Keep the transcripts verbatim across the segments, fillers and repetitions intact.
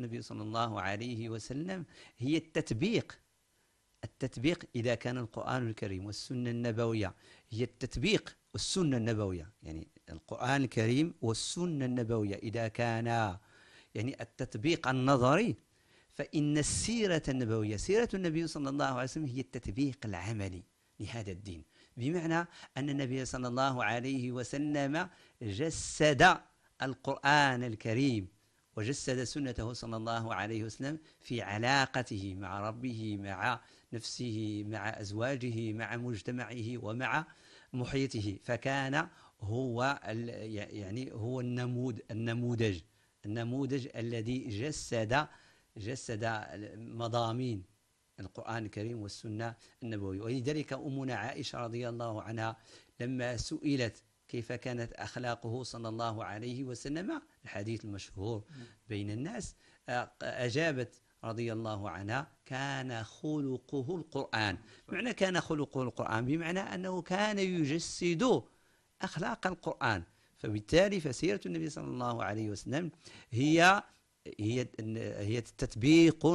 النبي صلى الله عليه وسلم هي التطبيق. التطبيق إذا كان القرآن الكريم والسنة النبوية هي التطبيق والسنة النبوية، يعني القرآن الكريم والسنة النبوية إذا كان يعني التطبيق النظري، فإن السيرة النبوية سيرة النبي صلى الله عليه وسلم هي التطبيق العملي لهذا الدين، بمعنى أن النبي صلى الله عليه وسلم جسد القرآن الكريم وجسد سنته صلى الله عليه وسلم في علاقته مع ربه، مع نفسه، مع أزواجه، مع مجتمعه ومع محيطه، فكان هو يعني هو النمود النموذج النموذج الذي جسد جسد مضامين القرآن الكريم والسنة النبوية. ولذلك أمنا عائشة رضي الله عنها لما سئلت كيف كانت أخلاقه صلى الله عليه وسلم، الحديث المشهور بين الناس، أجابت رضي الله عنها: كان خلقه القرآن. معنى كان خلقه القرآن بمعنى أنه كان يجسد أخلاق القرآن. فبالتالي فسيرة النبي صلى الله عليه وسلم هي هي هي تطبيق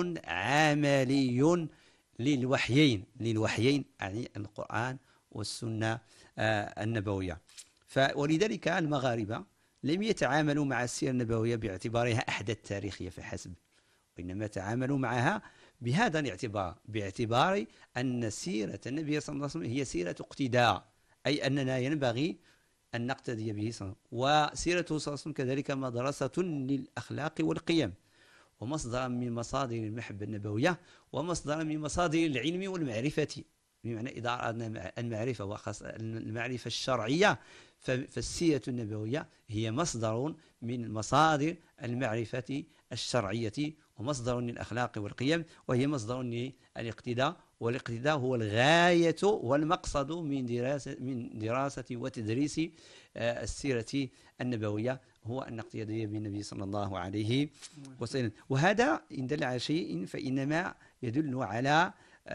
عملي للوحيين للوحيين يعني القرآن والسنة النبوية. ولذلك المغاربة لم يتعاملوا مع السيرة النبوية باعتبارها أحداث تاريخية فحسب، وإنما تعاملوا معها بهذا الاعتبار، باعتبار أن سيرة النبي صلى الله عليه وسلم هي سيرة اقتداء، أي أننا ينبغي أن نقتدي به صلى الله عليه وسلم. وسيرته صلى الله عليه وسلم كذلك مدرسة للأخلاق والقيم، ومصدرا من مصادر المحبة النبوية، ومصدرا من مصادر العلم والمعرفة. بمعنى إذا أردنا المعرفة وخاصة المعرفة الشرعية فالسيرة النبوية هي مصدر من مصادر المعرفة الشرعية، ومصدر للأخلاق والقيم، وهي مصدر للاقتداء، والاقتداء هو الغاية والمقصد من دراسة من دراسة وتدريس السيرة النبوية، هو أن نقتدي بالنبي صلى الله عليه وسلم. وهذا إن دل على شيء فإنما يدل على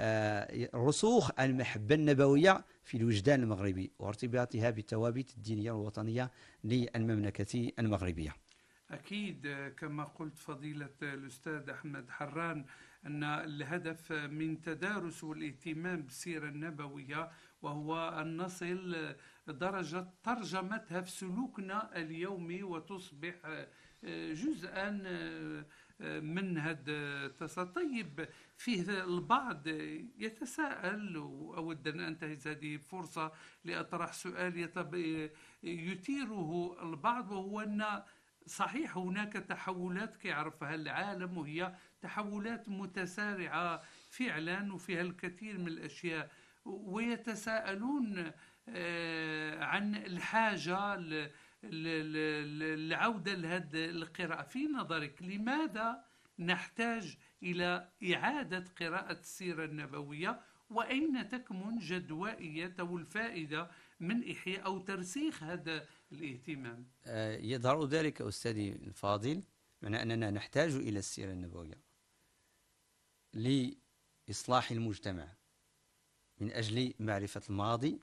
رسوخ المحبة النبوية في الوجدان المغربي وارتباطها بالثوابت الدينية والوطنية للمملكة المغربية. أكيد كما قلت فضيلة الأستاذ أحمد حران أن الهدف من تدارس والاهتمام بالسيرة النبوية وهو أن نصل درجة ترجمتها في سلوكنا اليومي وتصبح جزءا من هذا التصرف. طيب فيه البعض يتساءل، وأود أن أنتهز هذه فرصة لأطرح سؤال يثيره البعض، وهو أن صحيح هناك تحولات كيعرفها العالم، وهي تحولات متسارعة فعلا وفيها الكثير من الأشياء، ويتساءلون عن الحاجة للعودة لهذه القراءة. في نظرك لماذا نحتاج إلى إعادة قراءة السيرة النبوية، وأين تكمن جدوائية أو الفائدة من إحياء أو ترسيخ هذا الاهتمام؟ يظهر ذلك أستاذي الفاضل من أننا نحتاج إلى السيرة النبوية لإصلاح المجتمع من أجل معرفة الماضي،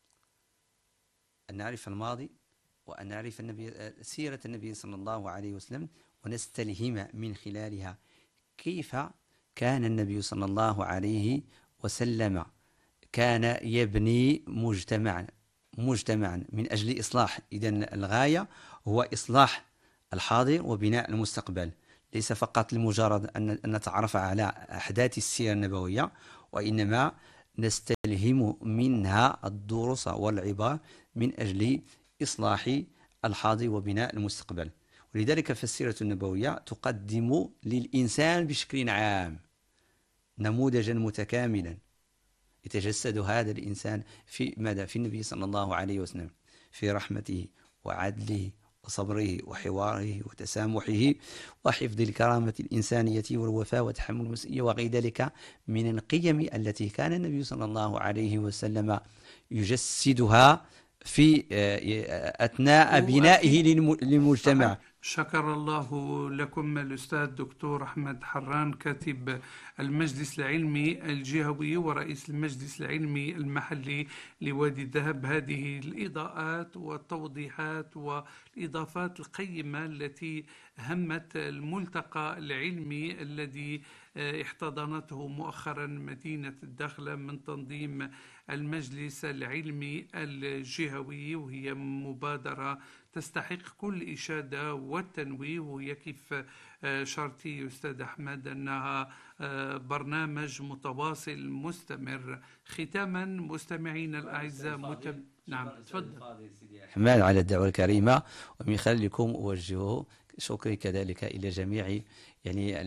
أن نعرف الماضي وأن نعرف النبي سيرة النبي صلى الله عليه وسلم، ونستلهم من خلالها كيف كان النبي صلى الله عليه وسلم كان يبني مجتمعا مجتمعا من أجل إصلاح. إذن الغاية هو إصلاح الحاضر وبناء المستقبل، ليس فقط لمجرد أن نتعرف على أحداث السيرة النبوية، وإنما نستلهم منها الدروس والعبر من أجل إصلاح الحاضر وبناء المستقبل. ولذلك فالسيرة النبوية تقدم للإنسان بشكل عام نموذجا متكاملا يتجسد هذا الإنسان في ماذا؟ في النبي صلى الله عليه وسلم، في رحمته وعدله وصبره وحواره وتسامحه وحفظ الكرامة الإنسانية والوفاء وتحمل المسؤولية وغير ذلك من القيم التي كان النبي صلى الله عليه وسلم يجسدها في أثناء بنائه للمجتمع. شكر الله لكم الأستاذ دكتور أحمد حران، كاتب المجلس العلمي الجهوي ورئيس المجلس العلمي المحلي لوادي الذهب، هذه الإضاءات والتوضيحات والإضافات القيمة التي همت الملتقى العلمي الذي احتضنته مؤخرا مدينة الداخلة من تنظيم المجلس العلمي الجهوي، وهي مبادرة تستحق كل إشادة والتنويه، وهي كيف شرطي أستاذ أحمد أنها برنامج متواصل مستمر. ختاما مستمعينا الأعزاء متب... نعم تفضل أحمد على الدعوة الكريمة، ومن خلالكم أوجه شكري كذلك إلى جميع يعني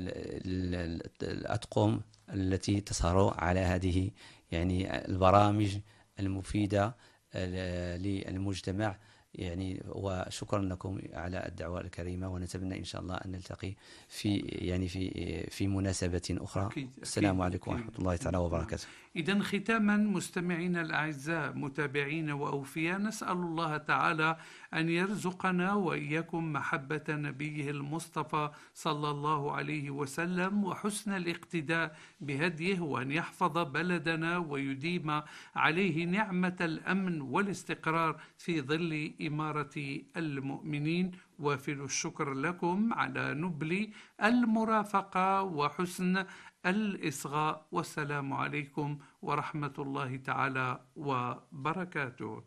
الأطقم التي تسهر على هذه يعني البرامج المفيدة للمجتمع يعني، وشكرا لكم على الدعوة الكريمة، ونتمنى إن شاء الله أن نلتقي في يعني في في مناسبة أخرى. أكيد السلام أكيد عليكم ورحمة الله تعالى وبركاته. إذن ختاما مستمعينا الأعزاء متابعين وأوفياء، نسأل الله تعالى أن يرزقنا وإياكم محبة نبيه المصطفى صلى الله عليه وسلم وحسن الاقتداء بهديه، وأن يحفظ بلدنا ويديم عليه نعمة الأمن والاستقرار في ظل إمارة المؤمنين. وافل الشكر لكم على نبل المرافقة وحسن الإصغاء، والسلام عليكم ورحمة الله تعالى وبركاته.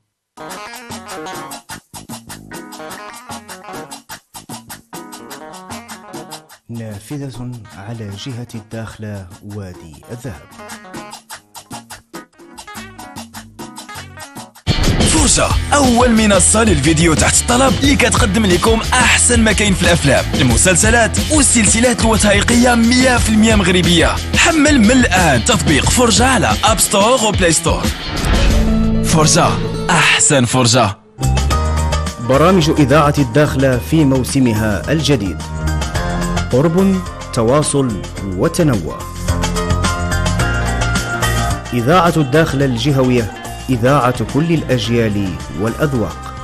نافذة على جهة الداخلة وادي الذهب. فرجة، أول منصة للفيديو تحت الطلب اللي كتقدم لكم أحسن ما كاين في الأفلام، المسلسلات والسلسلات الوثائقية مية في المية مغربية. حمل من الآن تطبيق فرجة على أب ستور وبلاي ستور. فرجة، أحسن فرجة. برامج إذاعة الداخلة في موسمها الجديد، قرب، تواصل وتنوع. إذاعة الداخلة الجهوية، إذاعة كل الأجيال والأذواق.